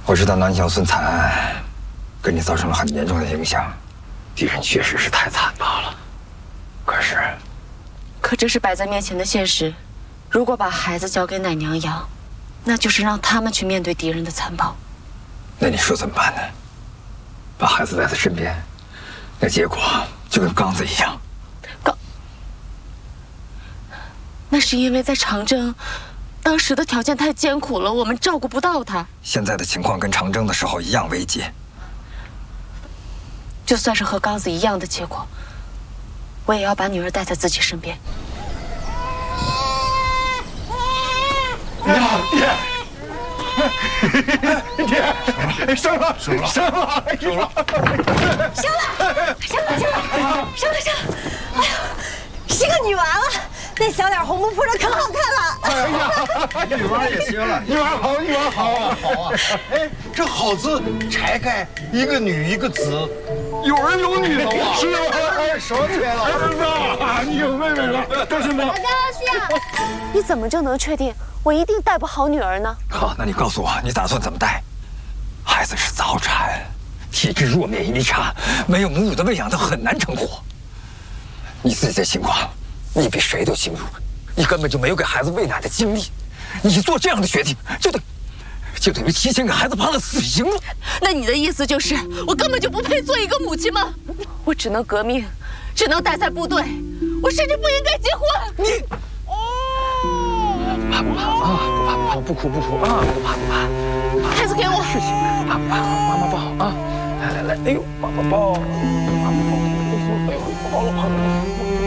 我知道南小孙惨案给你造成了很严重的影响，敌人确实是太残暴了。可这是摆在面前的现实。如果把孩子交给奶娘养，那就是让他们去面对敌人的残暴。 那你说怎么办呢？把孩子带在身边，那结果就跟刚子一样。 那是因为在长征，当时的条件太艰苦了，我们照顾不到他。 现在的情况跟长征的时候一样危急。 就算是和刚子一样的结果，我也要把女儿带在自己身边。 爹，生了，生了，生了，生了， 生了！哎呀，是个女娃了，那小脸红扑扑的，可好看了。 哎呀，女娃也行了，女娃好，女娃好啊，好啊。哎，这好字拆开，一个女一个子，有儿有女了啊！是啊，哎，说起来了，儿子啊，你有妹妹了，高兴吗？ 好高兴！你怎么就能确定我一定带不好女儿呢？ 好，那你告诉我，你打算怎么带？孩子是早产，体质弱，免疫力差，没有母乳的喂养，他很难成活。你自己的情况，你比谁都清楚，你根本就没有给孩子喂奶的经历，你做这样的决定，就等于提前给孩子判了死刑了。 那你的意思就是，我根本就不配做一个母亲吗？我只能革命，只能待在部队，我甚至不应该结婚。 你，怕不怕啊？不怕不怕，不哭不哭啊！不怕不怕， 孩子给我。 事情怕不怕？妈妈抱啊！来来来，哎呦，妈妈抱，妈妈抱，哎呦，抱了抱了。